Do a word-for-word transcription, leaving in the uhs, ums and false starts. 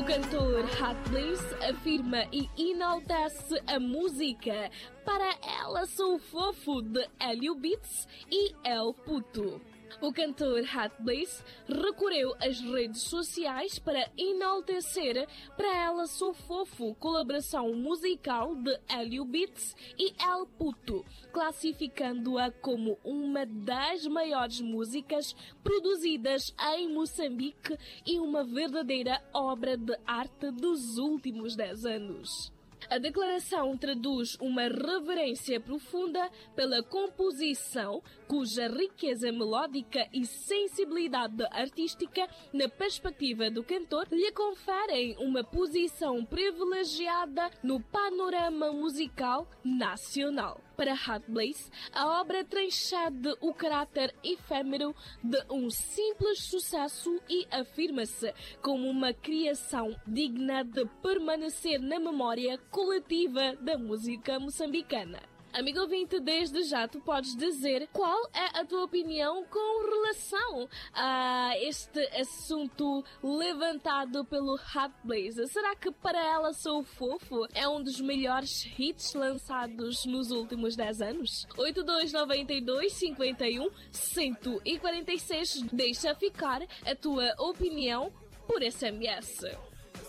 O cantor Hot Bliss afirma e enaltece a música Para Ela Sou Fofo de Hélio Beats e El Puto. O cantor Hot Bliss recorreu às redes sociais para enaltecer Para Ela Sou Fofo, colaboração musical de Hélio Beats e El Puto, classificando-a como uma das maiores músicas produzidas em Moçambique e uma verdadeira obra de arte dos últimos dez anos. A declaração traduz uma reverência profunda pela composição, cuja riqueza melódica e sensibilidade artística, na perspectiva do cantor, lhe conferem uma posição privilegiada no panorama musical nacional. Para Hot Bliss, a obra transcende o caráter efêmero de um simples sucesso e afirma-se como uma criação digna de permanecer na memória coletiva da música moçambicana. Amigo ouvinte, desde já tu podes dizer qual é a tua opinião com relação a este assunto levantado pelo Hot Bliss. Será que Para Ela Sou Fofo é um dos melhores hits lançados nos últimos dez anos? oito dois nove dois cinco um um quatro seis. Deixa ficar a tua opinião por S M S.